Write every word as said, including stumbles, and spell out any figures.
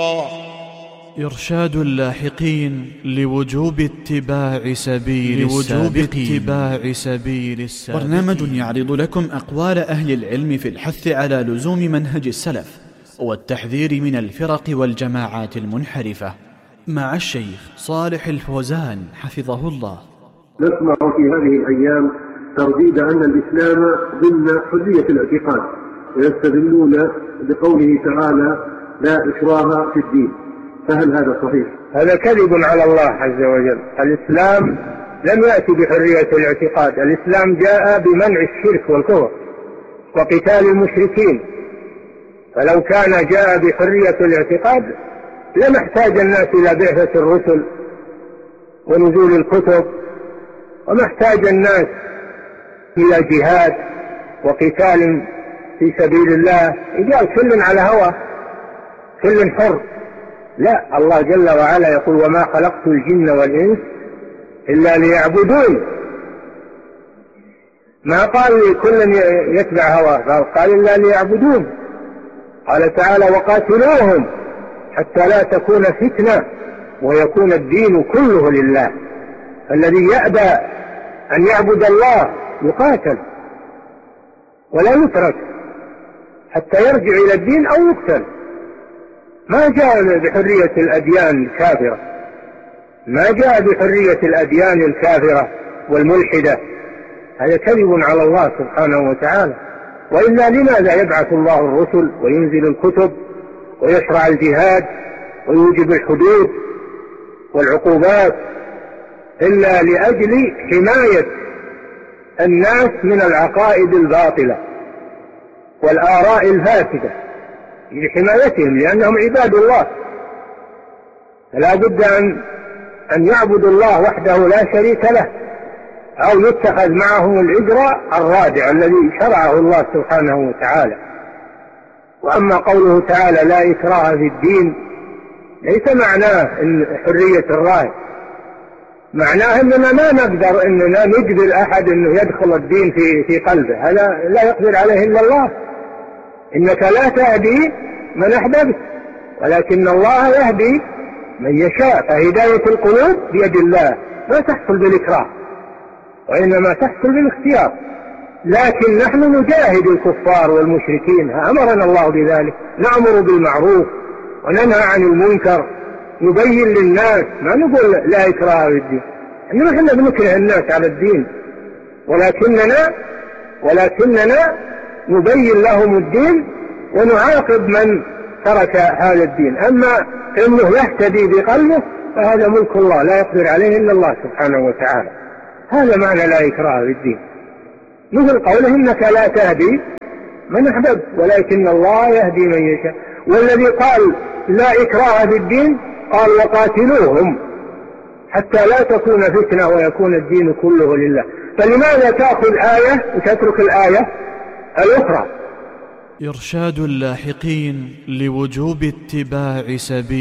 إرشاد اللاحقين لوجوب اتباع سبيل لوجوب اتباع سبيل السابقين. برنامج يعرض لكم أقوال أهل العلم في الحث على لزوم منهج السلف والتحذير من الفرق والجماعات المنحرفة، مع الشيخ صالح الفوزان حفظه الله. نسمع في هذه الأيام ترديد أن الإسلام ضمن حرية الاعتقاد، ويستدلون بقوله تعالى لا إكراه في الدين، فهل هذا صحيح؟ هذا كذب على الله عز وجل. الإسلام لم يأتي بحرية الاعتقاد، الإسلام جاء بمنع الشرك والكفر وقتال المشركين، فلو كان جاء بحرية الاعتقاد لما احتاج الناس إلى بعثة الرسل ونزول الكتب، وما احتاج الناس إلى جهاد وقتال في سبيل الله، يجعل كل على هوى كل حر. لا، الله جل وعلا يقول وما خلقت الجن والإنس إلا ليعبدون، ما قال كل يتبع هواه، قال إلا ليعبدون. قال تعالى وقاتلوهم حتى لا تكون فتنة ويكون الدين كله لله. الذي يأبى أن يعبد الله يقاتل ولا يترك حتى يرجع إلى الدين أو يقتل. ما جاء بحرية الأديان الكافرة، ما جاء بحرية الأديان الكافرة والملحدة، هذا كذب على الله سبحانه وتعالى. وإلا لماذا يبعث الله الرسل وينزل الكتب ويشرع الجهاد ويوجب الحدود والعقوبات؟ إلا لأجل حماية الناس من العقائد الباطلة والآراء الفاسدة، لحمايتهم، لأنهم عباد الله، فلا بد أن أن يعبدوا الله وحده لا شريك له، أو يتخذ معه الإجراء الرادع الذي شرعه الله سبحانه وتعالى. وأما قوله تعالى لا إكراه في الدين، ليس معناه إن حرية الرأي، معناه أننا ما نقدر أننا نجبر أحد أنه يدخل الدين في في قلبه، هذا لا يقدر عليه إلا الله. إنك لا تهدي من أحببت ولكن الله يهدي من يشاء، فهداية القلوب بيد الله، لا تحصل بالإكراه وإنما تحصل بالاختيار. لكن نحن نجاهد الكفار والمشركين، أمرنا الله بذلك، نأمر بالمعروف وننهى عن المنكر، نبين للناس، ما نقول لا إكراه في الدين، إنما احنا بنكره الناس على الدين، ولكننا ولكننا نبين لهم الدين ونعاقب من ترك هذا الدين. أما إنه يهتدي بقلبه فهذا ملك الله لا يقدر عليه إلا الله سبحانه وتعالى. هذا معنى لا إكراه في الدين، مثل قوله إنك لا تهدي من أحببت ولكن الله يهدي من يشاء. والذي قال لا إكراه في الدين قال وقاتلوهم حتى لا تكون فتنة ويكون الدين كله لله. فلماذا تأخذ آية وتترك الآية الأخرى؟ إرشاد اللاحقين لوجوب اتباع سبيل